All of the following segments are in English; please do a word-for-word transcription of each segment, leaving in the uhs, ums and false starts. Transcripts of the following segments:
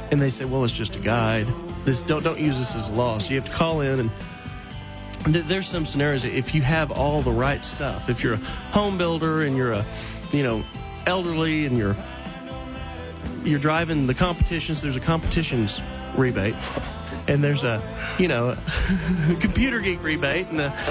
and they say, well, it's just a guide. This don't don't use this as a loss. You have to call in, and th- there's some scenarios if you have all the right stuff. If you're a home builder and you're a, you know, elderly and you're you're driving the competitions, there's a competitions rebate. And there's a, you know, Computer Geek rebate and a,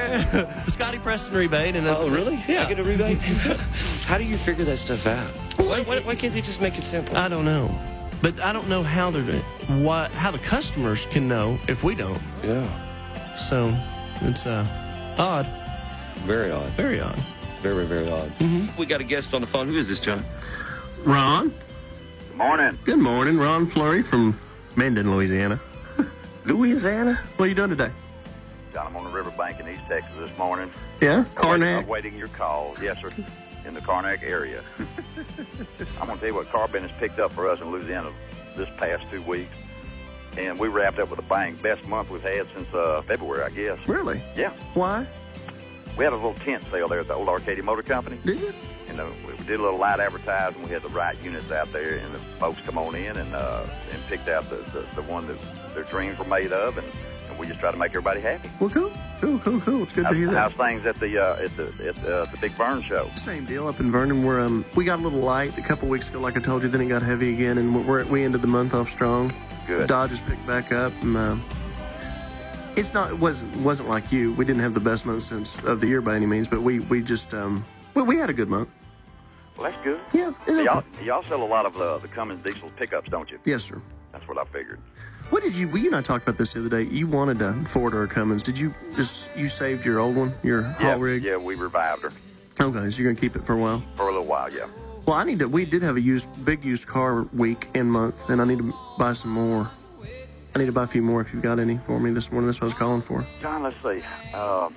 a Scotty Preston rebate. And a, oh, really? Yeah. I get a rebate? How do you figure that stuff out? Why, why, why can't they just make it simple? I don't know. But I don't know how they're doing what how the customers can know if we don't. Yeah. So it's uh, odd. Very odd. Very odd. Very, very odd. Mm-hmm. We got a guest on the phone. Who is this, John? Ron. Good morning. Good morning. Ron Fleury from Mendon, Louisiana. Louisiana? What are you doing today? John, I'm on the riverbank in East Texas this morning. Yeah? I'm waiting, Karnak? I'm waiting your call. Yes, sir. In the Karnak area. I'm going to tell you what car business picked up for us in Louisiana this past two weeks. And we wrapped up with a bang. Best month we've had since uh, February, I guess. Really? Yeah. Why? We had a little tent sale there at the old Arcadia Motor Company. Did you? And uh, we did a little light advertising. We had the right units out there, and the folks come on in and uh, and picked out the, the, the one that their dreams were made of, and, and we just try to make everybody happy. Well, cool. Cool, cool, cool. It's good how's, to hear that. How's things at the uh, at the at uh, the Big Vern show? Same deal up in Vernon. Where um we got a little light a couple weeks ago, like I told you. Then it got heavy again, and we're we ended the month off strong. Good. Dodge has picked back up, and uh, it's not it wasn't wasn't like you. We didn't have the best month since of the year by any means, but we we just um well, we had a good month. Well, that's good. Yeah. So it's y'all, okay. y'all sell a lot of uh, the Cummins diesel pickups, don't you? Yes, sir. That's what I figured. What did you? Well, you and I talked about this the other day. You wanted a Ford or a Cummins. Did you just you saved your old one, your Yeah, haul rig? yeah, we revived her Okay, so you're gonna keep it for a while. for a little while. Yeah. Well, I need to. We did have a used, big used car week and month, and I need to buy some more. I need to buy a few more if you've got any for me this morning. That's what I was calling for. John, let's see. Uh,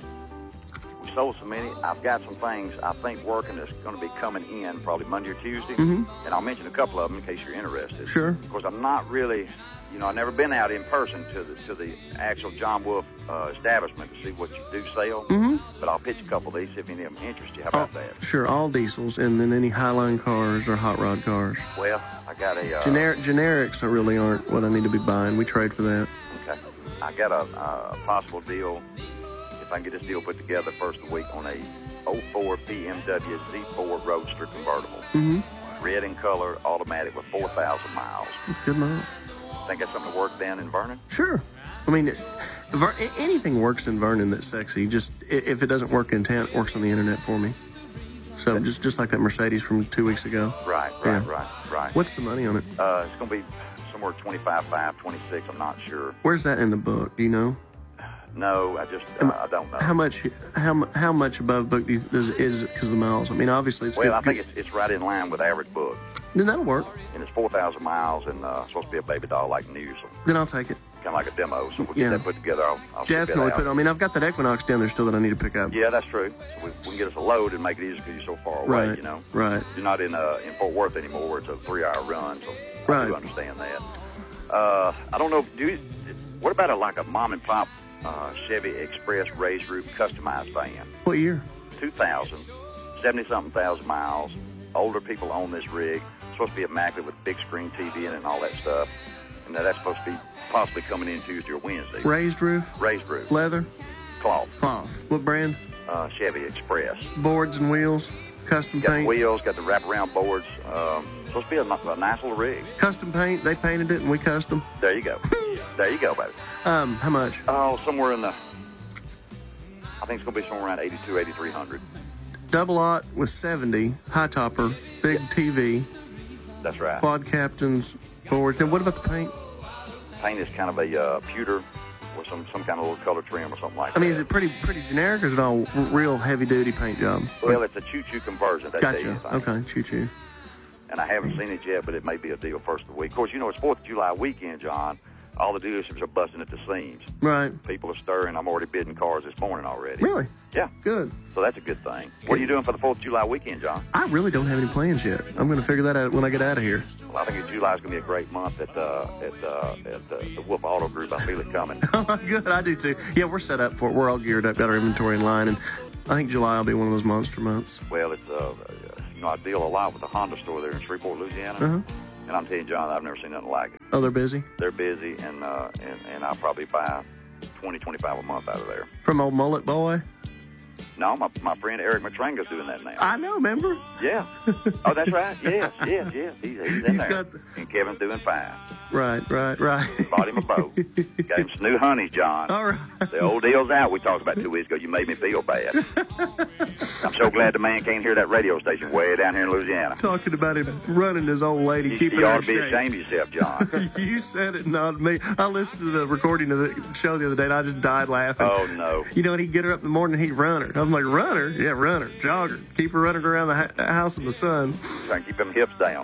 we sold so many. I've got some things I think working that's going to be coming in probably Monday or Tuesday, Mhm. and I'll mention a couple of them in case you're interested. Sure. Of course, I'm not really, you know, I've never been out in person to the to the actual John Wolf uh, establishment to see what you do sell. Mhm. But I'll pitch a couple of these see if any of them interest you. How about that? Sure, all diesels, and then any Highline cars or hot rod cars. Well, I got a uh, Generic generics really aren't what I need to be buying. We trade for that. Okay. I got a, a possible deal, if I can get this deal put together first of the week, on a oh four B M W Z four Roadster convertible. Mm-hmm. Red in color, automatic with four thousand miles. Good mile. Think that's something to work down in Vernon? Sure. I mean, Ver- anything works in Vernon that's sexy. Just i- if it doesn't work in town, it works on the internet for me. So just just like that Mercedes from two weeks ago. Right, right, Yeah. right, right. What's the money on it? Uh, it's going to be somewhere twenty-five, five, twenty-six, I'm not sure. Where's that in the book? Do you know? No, I just, uh, I don't know. How much? How mu- how much above book do you, is is because of the miles? I mean, obviously it's Well, good. I think it's, it's right in line with average book. Then that'll work. And it's four thousand miles and uh, supposed to be a baby doll like new, so Then I'll take it. kind of like a demo. So we'll get Yeah. that put together. I'll, I'll check that Definitely out. put. I mean, I've got that Equinox down there still that I need to pick up. Yeah, that's true. So we, we can get us a load and make it easier because you're so far away, Right. you know. Right. You're not in uh, in Fort Worth anymore where it's a three-hour run, so I Right. do understand that. Uh, I don't know. Do you, what about a, like a mom-and-pop uh, Chevy Express raised roof customized van? What year? two thousand, seventy-something thousand miles. Older people own this rig. It's supposed to be immaculate with big screen T V in it and all that stuff. And now that's supposed to be possibly coming in Tuesday or Wednesday. Raised roof, Raised roof. leather, Cloth. cloth. What brand? Uh, Chevy Express. Boards and wheels, custom Got the paint. wheels, got the wraparound boards. Um, supposed to be a, a nice little rig. Custom paint. They painted it and we custom. There you go. There you go, baby. Um, how much? Oh, somewhere in the, I think it's going to be somewhere around eighty-two, eighty-three hundred. Double aught with seventy, high topper, big T V, That's right. quad captains, boards. Now, what about the paint? Paint is kind of a uh, pewter or some, some kind of little color trim or something like that. I mean, is it pretty pretty generic or is it all r- real heavy duty paint job? Well, it's a choo-choo conversion. That tell you Gotcha. anything. Okay, choo choo. And I haven't seen it yet, but it may be a deal first of the week. Of course, you know, it's fourth of July weekend, John. All the dealerships are busting at the seams. Right. People are stirring. I'm already bidding cars this morning already. Really? Yeah. Good. So that's a good thing. What are you doing for the fourth of July weekend, John? I really don't have any plans yet. I'm going to figure that out when I get out of here. Well, I think July is going to be a great month at uh, at uh, at uh, the Wolf Auto Group. I feel it coming. Good, I do too. Yeah, we're set up for it. We're all geared up, got our inventory in line, and I think July will be one of those monster months. Well, it's uh, you know, I deal a lot with the Honda store there in Shreveport, Louisiana. Uh-huh. And I'm telling you, John, I've never seen nothing like it. Oh, they're busy? They're busy, and uh, and, and I'll probably buy twenty, twenty-five a month out of there. From old Mullet Boy? No, my my friend Eric Matranga's doing that now. I know, remember? Yeah. Oh, that's right. Yes, yes, yes. He's, he's in He's there. got the- And Kevin's doing fine. Right, right, right. Bought him a boat. Got him some new honeys, John. All right. The old deal's out. We talked about two weeks ago. You made me feel bad. I'm so glad the man can't hear that radio station way down here in Louisiana. Talking about him running his old lady, You, keeping you her ought in to be shape. ashamed of yourself, John. You said it, not me. I listened to the recording of the show the other day, and I just died laughing. Oh, no. You know, and he'd get her up in the morning, and he'd run her. I'm like, run her? Yeah, run her. Jog her. Keep her running around the ha- house in the sun. Trying to keep them hips down.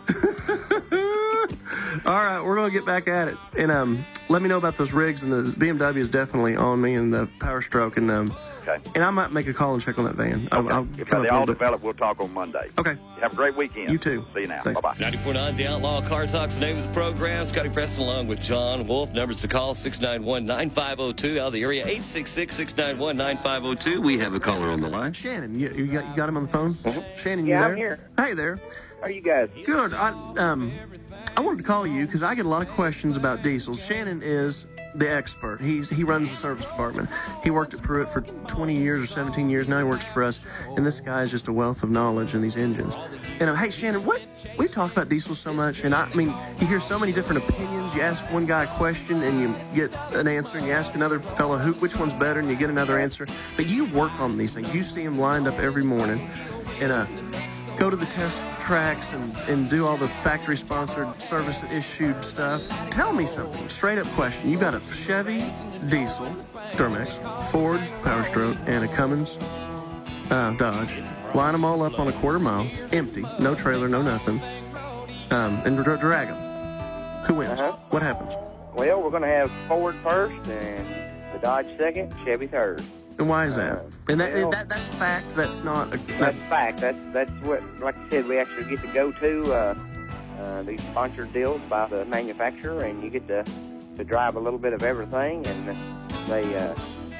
All right, we're going to get back at it. And um, let me know about those rigs, and the B M W is definitely on me, and the Power Stroke. And um, Okay. and I might make a call and check on that van. I'll, I'll If come they up a all little bit. develop, we'll talk on Monday. Okay. Have a great weekend. You too. See you now. Thanks. Bye-bye. ninety-four point nine The Outlaw Car Talk's the name of the program. Scotty Preston along with John Wolf. Numbers to call, six nine one, nine five zero two. Out of the area, eight six six, six nine one, nine five zero two. We have a caller on the line. Shannon, you, you, got, you got him on the phone? Mm-hmm. Shannon, you Yeah, there? I'm here. Hey there. How are you guys? Good. I, um, I wanted to call you because I get a lot of questions about diesels. Shannon is the expert. He's he runs the service department. He worked at Pruitt for twenty years or seventeen years. Now he works for us. And this guy is just a wealth of knowledge in these engines. And uh, hey, Shannon, what we talk about diesels so much, and I, I mean, you hear so many different opinions. You ask one guy a question and you get an answer, and you ask another fellow who which one's better, and you get another answer. But you work on these things. You see them lined up every morning, and uh. go to the test tracks and, and do all the factory-sponsored service-issued stuff. Tell me something. Straight-up question. You got a Chevy diesel, Duramax, Ford Power Stroke, and a Cummins uh, Dodge. Line them all up on a quarter mile, empty, no trailer, no nothing, um, and dra- drag them. Who wins? Uh-huh. What happens? Well, we're going to have Ford first and the Dodge second, Chevy third. And why is that? Uh, And that, well- that that's fact. That's not a... That's fact. That's that's what, like I said, we actually get to go to uh, uh, these sponsored deals by the manufacturer, and you get to to drive a little bit of everything, and they, uh,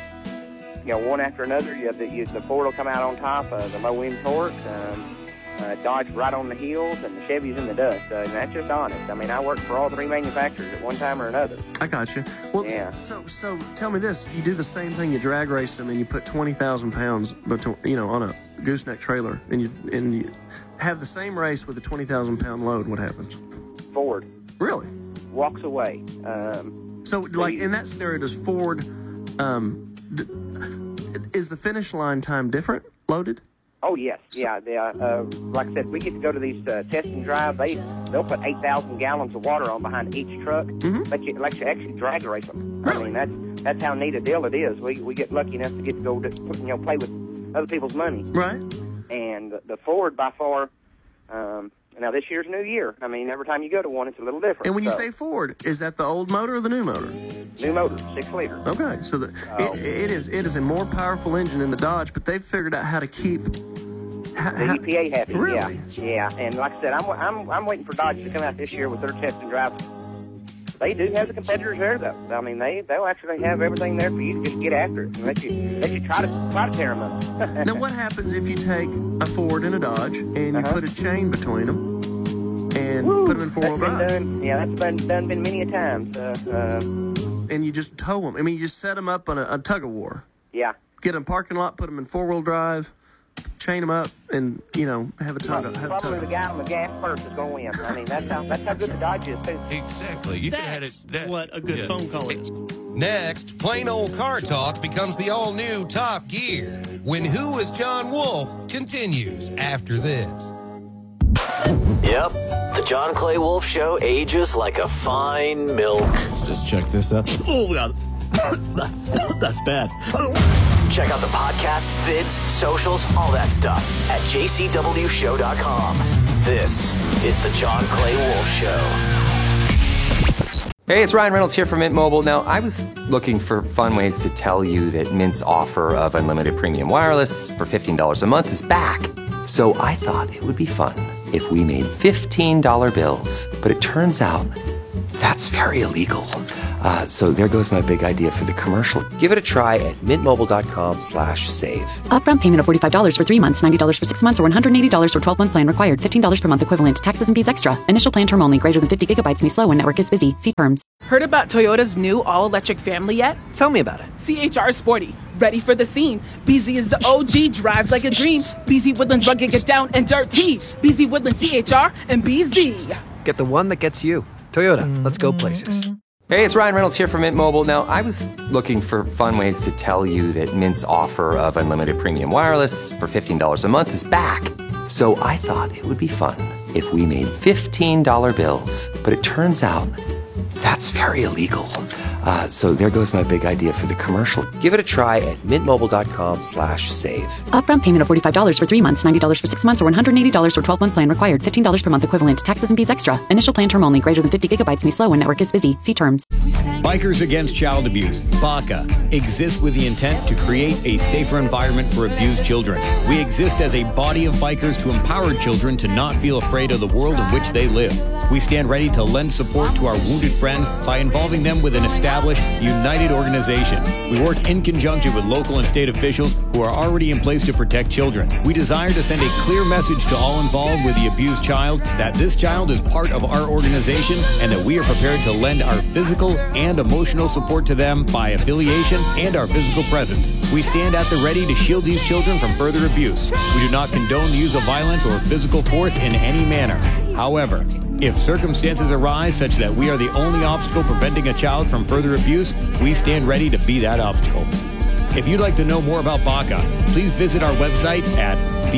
you know, one after another. You have the, you, the Ford will come out on top, uh, the low end torque. Um, uh, Dodge right on the heels, and the Chevy's in the dust. Uh, and that's just honest. I mean, I worked for all three manufacturers at one time or another. I got you. Well, Yeah. so so tell me this: you do the same thing, you drag race them, and you put twenty thousand pounds, between, you know, on a gooseneck trailer, and you and you have the same race with a twenty thousand pound load. What happens? Ford Really? walks away. Um, So, like in that scenario, does Ford? Um, d- is the finish line time different? Loaded? Oh yes, yeah. They, uh, uh, like I said, we get to go to these uh, test and drive. They they'll put eight thousand gallons of water on behind each truck. Mhm. Let you let you actually drag race them. I Really? mean that's that's how neat a deal it is. We we get lucky enough to get to go to, you know play with other people's money. Right. And the, the Ford by far. Um, now this year's new year. I mean every time you go to one, it's a little different. And when you So, say Ford, is that the old motor or the new motor? new motor, six liter. Okay, so the, Oh. it, it is it is a more powerful engine than the Dodge, but they've figured out how to keep. ha- The ha- E P A happy, Really? yeah, yeah. And like I said, I'm I'm I'm waiting for Dodge to come out this year with their test and drive. They do have the competitors there, though. I mean, they they'll actually have everything there for you to just get after it and let you let you try to try to tear them up. Now, what happens if you take a Ford and a Dodge and you Uh-huh. put a chain between them and Woo, put them in four-wheel that's been drive, done. Yeah, that's been done been many a times. Uh, uh, and you just tow them? I mean, you just set them up on a, a tug of war, yeah. get them parking lot, put them in four-wheel drive, chain them up, and you know have a tug. Have a Probably tug. the guy on the gas first is going to win. I mean, that's how that's how good the Dodge is too. Exactly. You could have had it. That's That, what a good yeah. phone call is. Next, plain old car talk becomes the all-new Top Gear when Who is John Wolf continues after this. Yep, the John Clay Wolf Show ages like a fine milk. Let's just check this out. Oh, God. that's, that's bad. Check out the podcast, vids, socials, all that stuff at j c w show dot com. This is the John Clay Wolf Show. Hey, it's Ryan Reynolds here from Mint Mobile. Now, I was looking for fun ways to tell you that Mint's offer of unlimited premium wireless for fifteen dollars a month is back. So I thought it would be fun if we made fifteen dollar bills. But it turns out that's very illegal. Uh, so there goes my big idea for the commercial. Give it a try at mintmobile.com slash save. Upfront payment of forty-five dollars for three months, ninety dollars for six months, or one hundred eighty dollars for twelve-month plan required. fifteen dollars per month equivalent. Taxes and fees extra. Initial plan term only. Greater than fifty gigabytes may slow when network is busy. See terms. Heard about Toyota's new all-electric family yet? Tell me about it. C H R Sporty. Ready for the scene. B Z is the O G. Drives like a dream. B Z Woodlands rugged, get down and dirty. B Z Woodlands C H R and B Z. Get the one that gets you. Toyota. Let's go places. Hey, it's Ryan Reynolds here from Mint Mobile. Now, I was looking for fun ways to tell you that Mint's offer of unlimited premium wireless for fifteen dollars a month is back. So I thought it would be fun if we made fifteen dollar bills. But it turns out that's very illegal. Uh, so there goes my big idea for the commercial. Give it a try at mintmobile.com slash save. Upfront payment of forty-five dollars for three months, ninety dollars for six months, or one hundred eighty dollars for twelve-month plan required. fifteen dollars per month equivalent. Taxes and fees extra. Initial plan term only. Greater than fifty gigabytes may slow when network is busy. See terms. Bikers Against Child Abuse, BACA, exists with the intent to create a safer environment for abused children. We exist as a body of bikers to empower children to not feel afraid of the world in which they live. We stand ready to lend support to our wounded friends by involving them with an established, united organization. We work in conjunction with local and state officials who are already in place to protect children. We desire to send a clear message to all involved with the abused child that this child is part of our organization and that we are prepared to lend our physical and emotional support to them by affiliation and our physical presence. We stand at the ready to shield these children from further abuse. We do not condone the use of violence or physical force in any manner. However, if circumstances arise such that we are the only obstacle preventing a child from further abuse, we stand ready to be that obstacle. If you'd like to know more about BACA, please visit our website at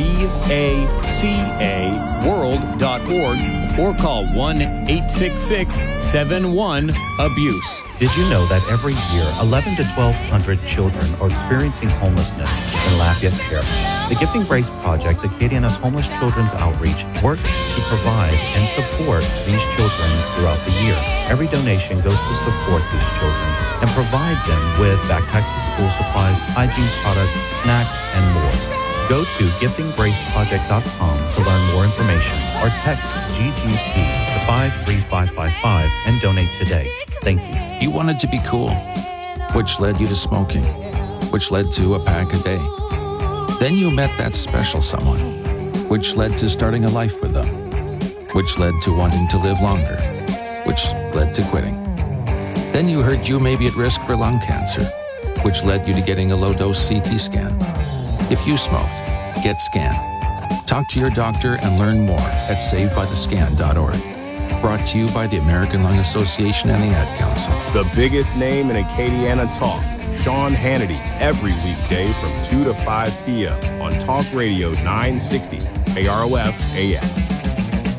baca world dot org or call one eight six six seven one abuse. Did you know that every year, eleven to twelve hundred children are experiencing homelessness in Lafayette Parish? The Gifting Grace Project, Acadiana's homeless children's outreach, works to provide and support these children throughout the year. Every donation goes to support these children and provide them with backpacks to school supplies, hygiene products, snacks, and more. Go to gifting grace project dot com to learn more information or text G G P to five three five five five and donate today. Thank you. You wanted to be cool, which led you to smoking, which led to a pack a day. Then you met that special someone, which led to starting a life with them, which led to wanting to live longer, which led to quitting. Then you heard you may be at risk for lung cancer, which led you to getting a low-dose C T scan. If you smoked, get scanned. Talk to your doctor and learn more at save by the scan dot org. Brought to you by the American Lung Association and the Ad Council. The biggest name in Acadiana talk, Sean Hannity, every weekday from two to five p.m. on Talk Radio nine sixty, A R O F A M.